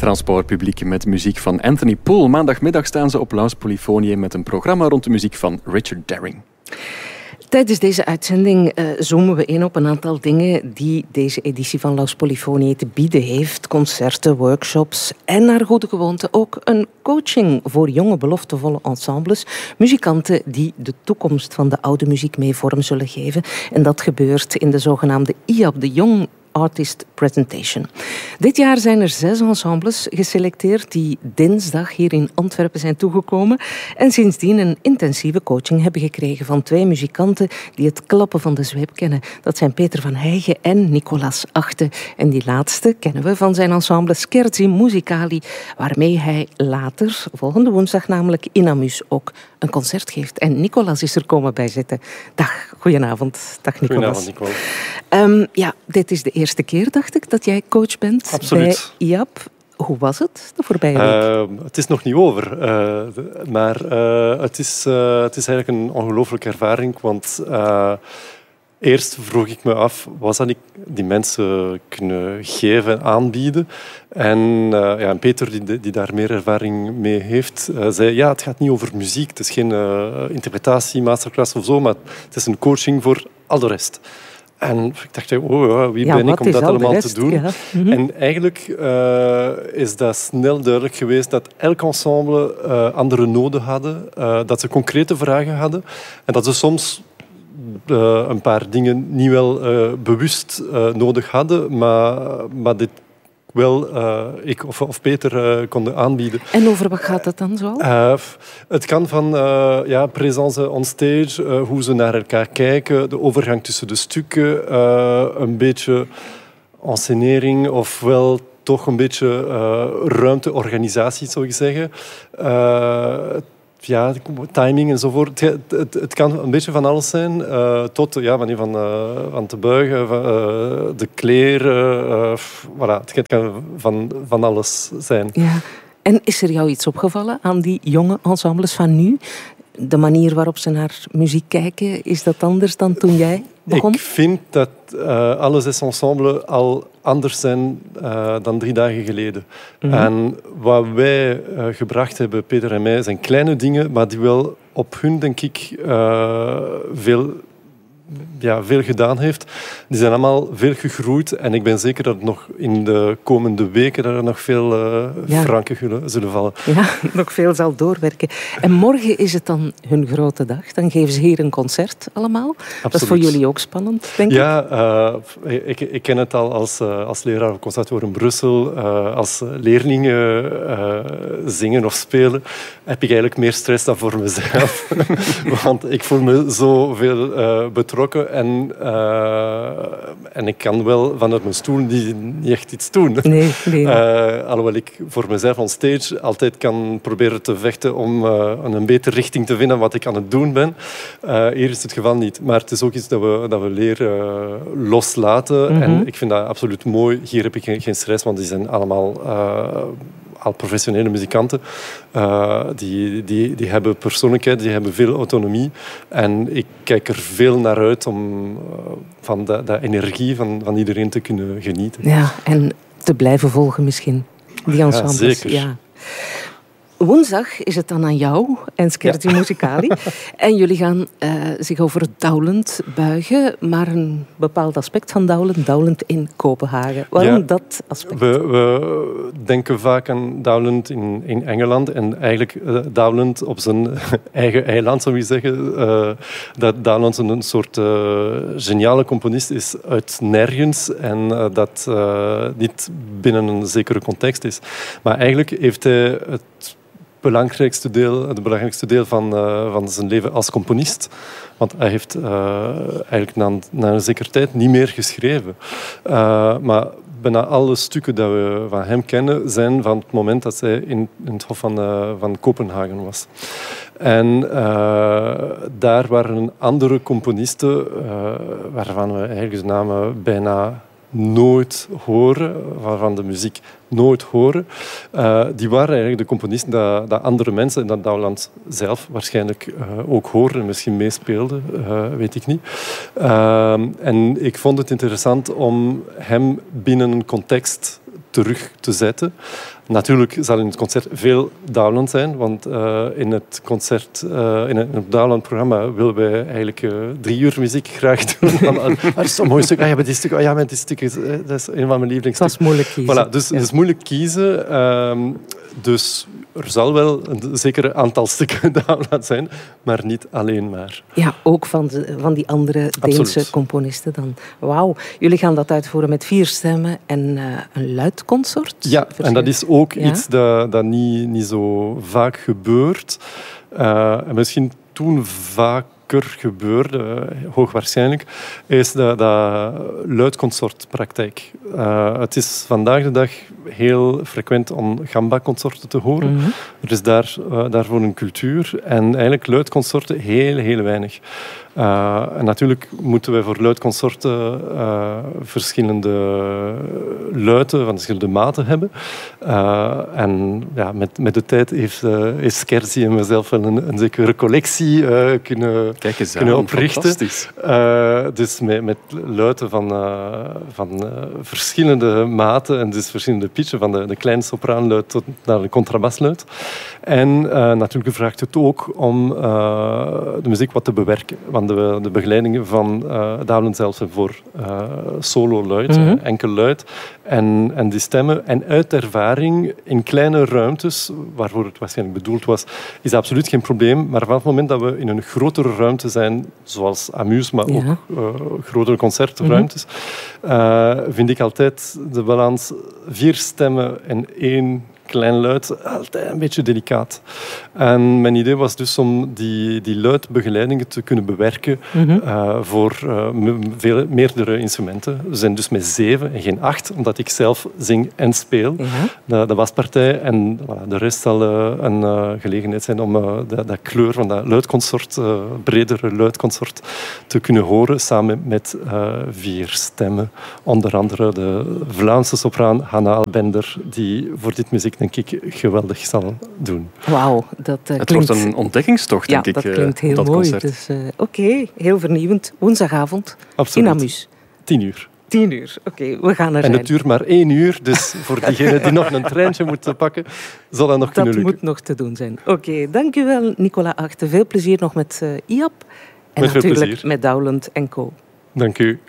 transportpubliek met muziek van Anthony Poole. Maandagmiddag staan ze op Laus Polyphonië met een programma rond de muziek van Richard Daring. Tijdens deze uitzending zoomen we in op een aantal dingen die deze editie van Laus Polyphonië te bieden heeft. Concerten, workshops en naar goede gewoonte ook een coaching voor jonge beloftevolle ensembles. Muzikanten die de toekomst van de oude muziek mee vorm zullen geven. En dat gebeurt in de zogenaamde IAP, de Young Artist Presentation. Dit jaar zijn er 6 ensembles geselecteerd die dinsdag hier in Antwerpen zijn toegekomen en sindsdien een intensieve coaching hebben gekregen van 2 muzikanten die het klappen van de zweep kennen. Dat zijn Peter van Heijgen en Nicolas Achte. En die laatste kennen we van zijn ensemble Scherzi Musicali, waarmee hij later, volgende woensdag namelijk, in Amus ook een concert geeft. En Nicolas is er komen bij zitten. Dag, goedenavond. Dag Nicolas. Goedenavond, Nicole. Ja, dit is de eerste keer, dacht ik, dat jij coach bent. Absoluut. Bij IAP. Hoe was het de voorbije week? Het is nog niet over, maar het is eigenlijk een ongelooflijke ervaring, want eerst vroeg ik me af, wat zou ik die mensen kunnen geven en aanbieden? En Peter, die daar meer ervaring mee heeft, zei, ja, het gaat niet over muziek, het is geen interpretatie, masterclass of zo, maar het is een coaching voor al de rest. En ik dacht, wie ben ik om dat allemaal te doen? Ja. Mm-hmm. En eigenlijk is dat snel duidelijk geweest dat elk ensemble andere noden hadden, dat ze concrete vragen hadden en dat ze soms een paar dingen niet wel bewust nodig hadden, maar dit wel ik of Peter konden aanbieden. En over wat gaat het dan zo? Het kan van présence on stage, hoe ze naar elkaar kijken, de overgang tussen de stukken, een beetje encenering of wel toch een beetje ruimteorganisatie, zou ik zeggen. Timing enzovoort. Het kan een beetje van alles zijn, tot manier van te buigen, de kleren, het kan van alles zijn. Ja. En is er jou iets opgevallen aan die jonge ensembles van nu? De manier waarop ze naar muziek kijken, is dat anders dan toen jij begon? Ik vind dat alle 6 ensembles al anders zijn dan 3 dagen geleden. Mm-hmm. En wat wij gebracht hebben, Peter en mij, zijn kleine dingen, maar die wel op hun, denk ik, veel gedaan heeft. Die zijn allemaal veel gegroeid en ik ben zeker dat nog in de komende weken er nog veel franken zullen vallen. Ja, nog veel zal doorwerken. En morgen is het dan hun grote dag. Dan geven ze hier een concert allemaal. Absoluut. Dat is voor jullie ook spannend, denk ik. Ja, ik ken het al als leraar op Conservatorium Brussel. Als leerlingen zingen of spelen, heb ik eigenlijk meer stress dan voor mezelf. Want ik voel me zoveel betrokken en ik kan wel vanuit mijn stoel niet echt iets doen. Nee. Alhoewel ik voor mezelf on stage altijd kan proberen te vechten om een betere richting te vinden wat ik aan het doen ben. Hier is het geval niet. Maar het is ook iets dat we leren loslaten. Mm-hmm. En ik vind dat absoluut mooi. Hier heb ik geen stress, want die zijn allemaal al professionele muzikanten. Die hebben persoonlijkheid, die hebben veel autonomie. En ik kijk er veel naar uit om van de energie van iedereen te kunnen genieten. Ja, en te blijven volgen misschien. Die ensembles. Ja, zeker. Ja. Woensdag is het dan aan jou en Scherzi Musicali. En jullie gaan zich over Dowland buigen, maar een bepaald aspect van Dowland in Kopenhagen. Waarom dat aspect? We denken vaak aan Dowland in Engeland en eigenlijk Dowland op zijn eigen eiland, zou je zeggen. Dat Dowland een soort geniale componist is uit nergens en dat niet binnen een zekere context is. Maar eigenlijk heeft hij het belangrijkste deel van zijn leven als componist. Want hij heeft eigenlijk na een zekere tijd niet meer geschreven. Maar bijna alle stukken die we van hem kennen zijn van het moment dat hij in het Hof van Kopenhagen was. En daar waren andere componisten waarvan we eigenlijk de namen bijna nooit horen, waarvan de muziek nooit horen. Die waren eigenlijk de componisten dat andere mensen en dat Dowland zelf waarschijnlijk ook hoorden en misschien meespeelden, weet ik niet. En ik vond het interessant om hem binnen een context terug te zetten. Natuurlijk zal in het concert veel Dowland zijn, want in het concert, in het Dowland-programma willen wij eigenlijk 3 uur muziek graag doen. Dat is zo'n mooi stuk. Ja, met die stuk, met die stuk dat is een van mijn lievelingsstukken. Dat is moeilijk kiezen. Voilà, dus het is moeilijk kiezen. Dus er zal wel een zekere aantal stukken Dowland zijn, maar niet alleen maar. Ja, ook van die andere Deense componisten dan. Wauw. Jullie gaan dat uitvoeren met 4 stemmen en een luidconsort? Ja, en dat is ook iets dat niet zo vaak gebeurt. En misschien toen vaker gebeurde, hoogwaarschijnlijk, is dat luidconcertpraktijk. Het is vandaag de dag heel frequent om gamba-concerten te horen. Mm-hmm. Er is daarvoor een cultuur en eigenlijk luidconcerten heel weinig. En natuurlijk moeten wij voor luidconcerten verschillende luiden van verschillende maten hebben. En ja, met de tijd heeft Kerzi en mezelf wel een zekere collectie kunnen oprichten. Dus met luiden van verschillende maten en dus verschillende pitchen, van de kleine sopraanluid tot naar de contrabasluid. En natuurlijk vraagt het ook om de muziek wat te bewerken. Want de begeleidingen van Dowland zelfs voor solo-luid, enkel luid. En die stemmen. En uit ervaring in kleine ruimtes, waarvoor het waarschijnlijk bedoeld was, is absoluut geen probleem. Maar vanaf het moment dat we in een grotere ruimte zijn, zoals Amuse, maar ook grotere concertruimtes, vind ik altijd de balans 4 stemmen en 1 klein luid, altijd een beetje delicaat. En mijn idee was dus om die luidbegeleidingen te kunnen bewerken voor meerdere instrumenten. We zijn dus met 7 en geen 8, omdat ik zelf zing en speel. De baspartij. En voilà, de rest zal een gelegenheid zijn om dat kleur van dat luidconsort, bredere luidconsort, te kunnen horen, samen met 4 stemmen. Onder andere de Vlaamse sopraan Hanna Albender, die voor dit muziek denk ik geweldig zal doen. Wauw, dat het klinkt... wordt een ontdekkingstocht, denk ik. Ja, dat klinkt heel mooi. Concert. Dus, Oké, heel vernieuwend. Woensdagavond in Amuse. 10 uur. 10 uur, oké, we gaan er zijn. En het duurt maar 1 uur, dus voor diegene die nog een treintje moet pakken, zal dat nog kunnen lukken. Dat moet nog te doen zijn. Oké, dank u wel, Nicolas Achte. Veel plezier nog met IAP. En met natuurlijk veel plezier. met Dowland & Co. Dank u.